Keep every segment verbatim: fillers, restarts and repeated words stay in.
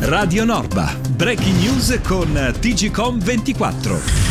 Radio Norba, breaking news con T G Com ventiquattro.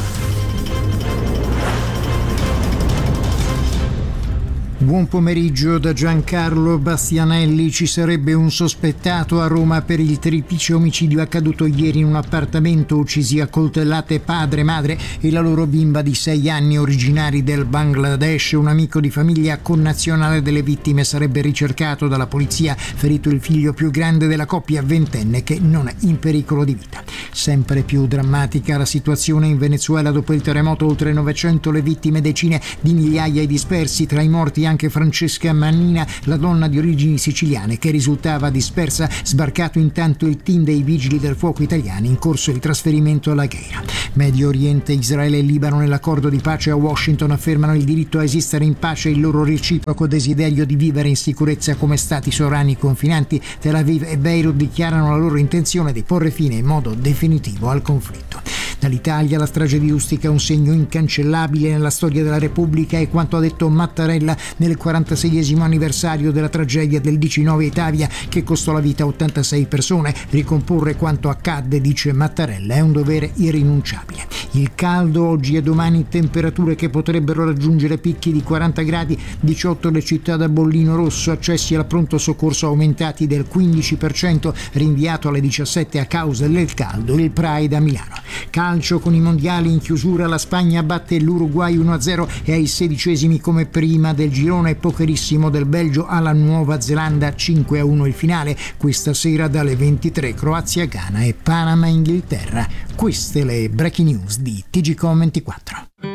Buon pomeriggio da Giancarlo Bastianelli. Ci sarebbe un sospettato a Roma per il triplice omicidio accaduto ieri in un appartamento. Uccisi a coltellate padre, madre e la loro bimba di sei anni, originari del Bangladesh. Un amico di famiglia connazionale delle vittime sarebbe ricercato dalla polizia. Ferito il figlio più grande della coppia, ventenne, che non è in pericolo di vita. Sempre più drammatica la situazione in Venezuela dopo il terremoto. Oltre novecento le vittime, decine di migliaia i dispersi. Tra i morti anche Francesca Mannina, la donna di origini siciliane che risultava dispersa. Sbarcato intanto il team dei vigili del fuoco italiani, in corso di trasferimento alla Gheira. Medio Oriente, Israele e Libano nell'accordo di pace a Washington affermano il diritto a esistere in pace e il loro reciproco desiderio di vivere in sicurezza come stati sovrani confinanti. Tel Aviv e Beirut dichiarano la loro intenzione di porre fine in modo definitivo al conflitto. Dall'Italia la strage di Ustica è un segno incancellabile nella storia della Repubblica, e quanto ha detto Mattarella nel quarantaseiesimo anniversario della tragedia del diciannove Italia che costò la vita a ottantasei persone. Ricomporre quanto accadde, dice Mattarella, è un dovere irrinunciabile. Il caldo oggi e domani, temperature che potrebbero raggiungere picchi di quaranta gradi, diciotto le città da bollino rosso, accessi al pronto soccorso aumentati del quindici per cento, rinviato alle diciassette a causa del caldo il Pride a Milano. Calcio con i mondiali in chiusura, la Spagna batte l'Uruguay uno a zero e ai sedicesimi come prima del girone. Pokerissimo del Belgio alla Nuova Zelanda cinque a uno il finale. Questa sera dalle ventitré Croazia Ghana e Panama Inghilterra. Queste le breaking news di T G Com ventiquattro.